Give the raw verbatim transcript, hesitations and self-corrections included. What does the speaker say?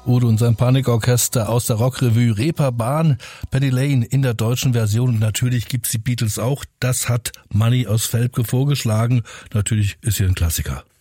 Udo und sein Panikorchester aus der Rockrevue Reeperbahn, Penny Lane in der deutschen Version. Und natürlich gibt's die Beatles auch. Das hat Manni aus Velpke vorgeschlagen. Natürlich ist hier ein Klassiker.